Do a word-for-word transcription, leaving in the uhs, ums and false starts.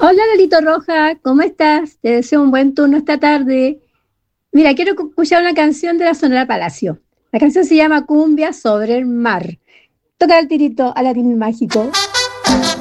Hola Lolito Roja, ¿cómo estás? Te deseo un buen turno esta tarde. Mira, quiero cu- escuchar una canción de la Sonora Palacio. La canción se llama Cumbia sobre el mar. Toca el tirito a latín mágico.